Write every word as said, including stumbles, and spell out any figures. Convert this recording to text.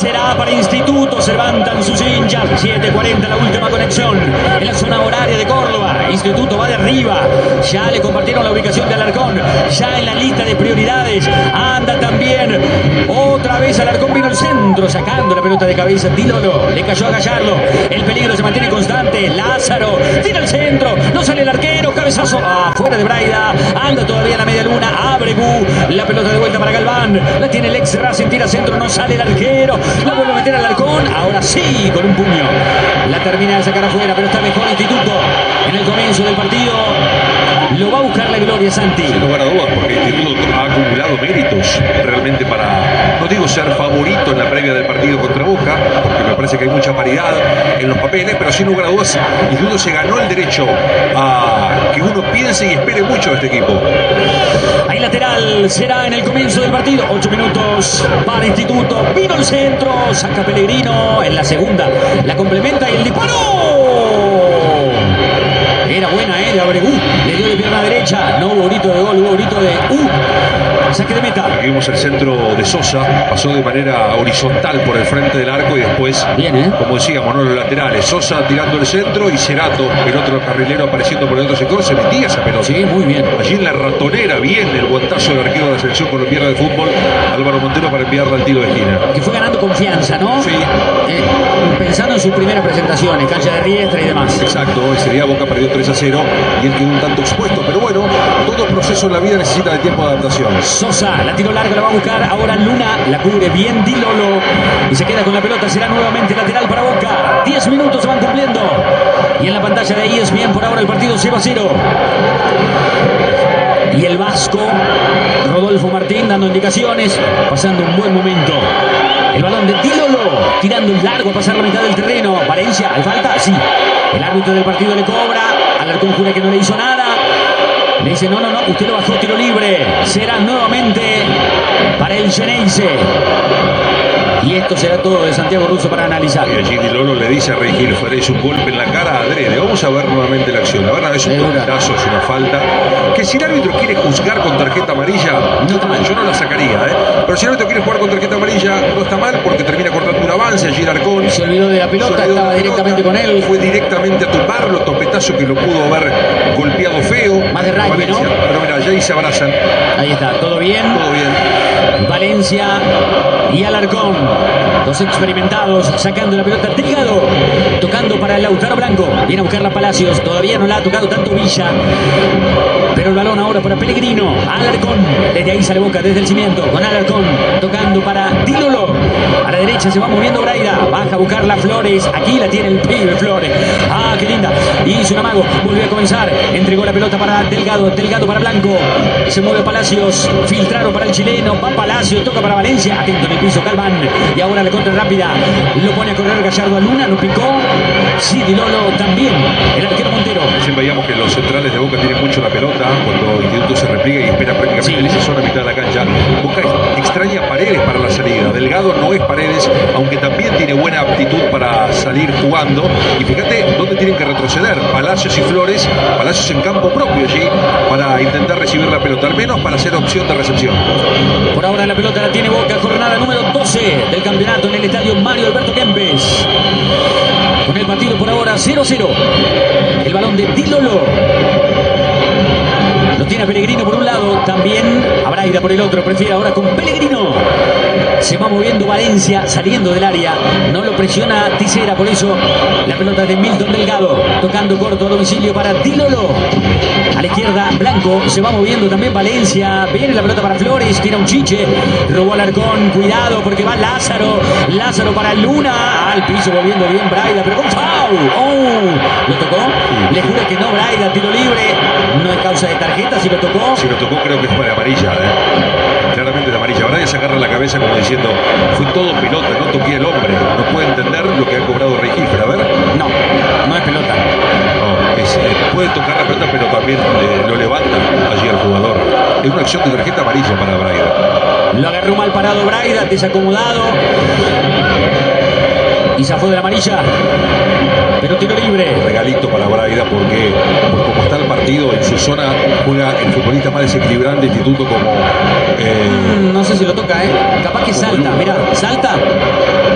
será para Instituto. Se levantan sus hinchas. siete cuarenta la última conexión en la zona horaria de Córdoba. Instituto va de arriba. Ya le compartieron la ubicación de Alarcón. Ya en la lista de prioridades anda también. Otra vez Alarcón vino al centro, sacando la pelota de cabeza. Dilolo le cayó a Gallardo. El peligro se mantiene constante. Lázaro tira al centro. No sale el arquero. Cabezazo afuera de Braida. Anda todavía en la media luna. Abre Gu. La pelota de vuelta para Galván. La tiene el ex Racing. Tira centro. No sale el arquero. La vuelve a meter al Alarcón. Ahora sí, con un puño. La termina de sacar afuera, pero está mejor Instituto en el comienzo del partido. Lo va a buscar la gloria, Santi. Sin lugar a dudas, porque Instituto ha acumulado méritos realmente para, no digo ser favorito en la previa del partido contra Boca, porque me parece que hay mucha paridad en los papeles, pero sin lugar a dudas, Instituto se ganó el derecho a que uno piense y espere mucho de este equipo. Hay lateral, será en el comienzo del partido. Ocho minutos para Instituto. Vino el centro, saca Pellegrino en la segunda. La complementa y el disparo. Era buena, eh, de Abregú. Le dio de pierna derecha. No hubo grito de gol, hubo grito de U. Saque de meta. Aquí vimos el centro de Sosa. Pasó de manera horizontal por el frente del arco y después, bien, ¿eh? como decíamos, ¿no? Los laterales. Sosa tirando el centro y Cerato, el otro carrilero, apareciendo por el otro sector. Se metía esa pelota. Sí, muy bien. Allí en la ratonera, bien el guantazo del arquero de la selección colombiana de fútbol, Álvaro Montero, para enviarla al tiro de esquina. Que fue ganando confianza, ¿no? Sí. Eh, pensando en sus primeras presentaciones, cancha de Riestra y demás. Exacto, ese día Boca perdió tres a cero y él quedó un tanto expuesto, pero bueno, todo proceso en la vida necesita de tiempo de adaptación. Sosa, la tiro larga, la va a buscar ahora Luna, la cubre bien Dilolo y se queda con la pelota, será nuevamente lateral para Boca. diez minutos se van cumpliendo y en la pantalla de E S P N por ahora el partido cero a cero. Y el vasco Rodolfo Martín dando indicaciones, pasando un buen momento. El balón de Dilolo, tirando un largo a pasar la mitad del terreno. Valencia, ¿al falta? Sí. El árbitro del partido le cobra. Alarcón jura que no le hizo nada. Le dice, no, no, no, usted lo bajó, tiro libre. Será nuevamente para el Geneise. Y esto será todo de Santiago Russo para analizar. Y allí Dilolo le dice a Rey Gil, es un golpe en la cara adrede. Vamos a ver nuevamente la acción. A ver, es un golpetazo, es una falta. Que si el árbitro quiere juzgar con tarjeta amarilla, no está mal. Yo no la sacaría, ¿eh? Pero si el árbitro quiere jugar con tarjeta amarilla, no está mal porque termina cortando un avance. Allí Alarcón se olvidó de la pelota, estaba directamente con él. Fue directamente a tumbarlo, topetazo que lo pudo haber golpeado feo. Más de rugby, ¿no? Pero mira, allá ahí se abrazan. Ahí está, todo bien. Todo bien. Valencia y Alarcón, dos experimentados, sacando la pelota. Delgado, tocando para Lautaro Blanco. Viene a buscarla Palacios, todavía no la ha tocado tanto Villa. Pero el balón ahora para Pellegrino. Alarcón, desde ahí sale Boca, desde el cimiento. Con Alarcón, tocando para Dilolo. A la derecha se va moviendo Braida. Baja a buscarla Flores. Aquí la tiene el pibe Flores. Ah, qué linda. Hizo un amago. Volvió a comenzar. Entregó la pelota para Delgado. Delgado para Blanco. Se mueve Palacios. Filtraron para el chileno. Va Palacios. Toca para Valencia. Atento en el piso Calván. Y ahora la contra rápida. Lo pone a correr Gallardo a Luna. Lo picó. Sí, Dilolo también. El arquero Montero. Siempre veíamos que los centrales de Boca tienen mucho la pelota. Cuando el Instituto se repliega y espera prácticamente sí. En esa zona mitad de la cancha. Boca extraña Paredes para la salida. Delgado no es Paredes, aunque también tiene buena aptitud para salir jugando. Y fíjate dónde tienen que retroceder Palacios y Flores. Palacios en campo propio allí para intentar recibir la pelota, al menos para hacer opción de recepción. Por ahora la pelota la tiene Boca, jornada número doce del campeonato en el estadio Mario Alberto Kempes. Con el partido por ahora cero a cero. El balón de Dilolo. Lo tiene a Pellegrino por un lado, también a Braida por el otro. Prefiere ahora con Pellegrino. Se va moviendo Valencia, saliendo del área. No lo presiona Tisera, por eso la pelota de Milton Delgado. Tocando corto a domicilio para Dilolo. A la izquierda, Blanco. Se va moviendo también Valencia. Viene la pelota para Flores. Tira un chiche. Robó Alarcón. Cuidado porque va Lázaro. Lázaro para Luna. Al piso volviendo bien Braida. Pero con foul. Oh, ¿lo tocó? Le jura que no, Braida. Tiro libre. No es causa de tarjeta. Si lo tocó. Si lo tocó, creo que fue de amarilla, ¿eh? Claramente de amarilla. Braida se agarra la cabeza como diciendo, fue todo pelota, no toqué el hombre. No puede entender lo que ha cobrado Rey Gil. A ver. No, no es pelota. No, es, eh, puede tocar la pelota, pero también eh, lo levanta allí al jugador. Es una acción de tarjeta amarilla para Braida. Lo agarró mal parado Braida, desacomodado. Y zafó de la amarilla. Pero tiro libre. Regalito para Braida porque, por como está el partido, en su zona juega el futbolista más desequilibrante, Instituto como... Eh, mm, no sé si lo toca, ¿eh? Capaz que salta, mirá, salta.